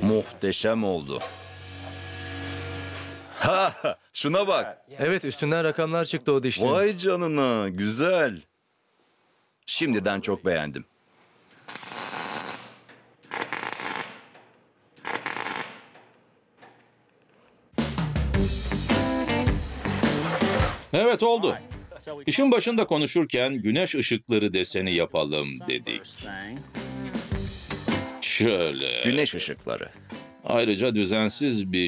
Muhteşem oldu. Ha, şuna bak. Evet, üstünden rakamlar çıktı o dişlerin. Vay canına, güzel. Şimdiden çok beğendim. Evet oldu. İşin başında konuşurken güneş ışıkları deseni yapalım dedik. Şöyle. Güneş ışıkları. Ayrıca düzensiz bir